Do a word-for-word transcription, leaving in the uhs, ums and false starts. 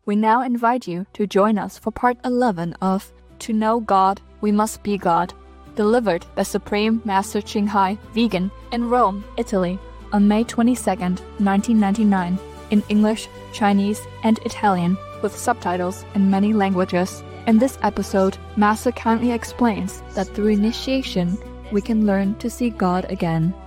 We now invite you to join us for part eleven of To Know God, We Must Be God, delivered by Supreme Master Ching Hai, Vegan, in Rome, Italy, on May twenty-second, nineteen ninety-nine, in English, Chinese, and Italian, with subtitles in many languages. In this episode, Master kindly explains that through initiation, we can learn to see God again.